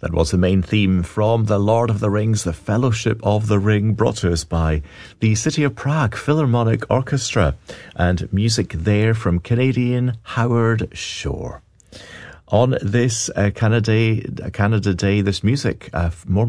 That was the main theme from The Lord of the Rings, The Fellowship of the Ring, brought to us by the City of Prague Philharmonic Orchestra, and music there from Canadian Howard Shore. On this Canada Day, this music, more